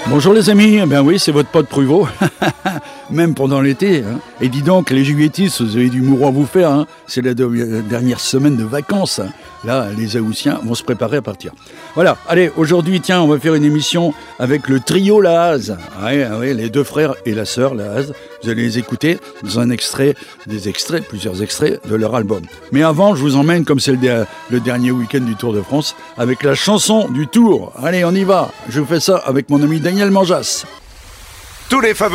Bonjour les amis, ben oui, c'est votre pote Pruvot, même pendant l'été. Hein. Et dis donc, les juilletistes, vous avez du mourant à vous faire, hein. C'est la dernière semaine de vacances. Hein. Là, les Haussiens vont se préparer à partir. Voilà, allez, aujourd'hui, tiens, on va faire une émission avec le trio Lahaz. Ouais, les deux frères et la sœur Lahaz. Vous allez les écouter dans plusieurs extraits de leur album. Mais avant, je vous emmène, comme c'est le dernier week-end du Tour de France, avec la chanson du Tour. Allez, on y va. Je vous fais ça avec mon ami Daniel Manjas. Tous les favoris.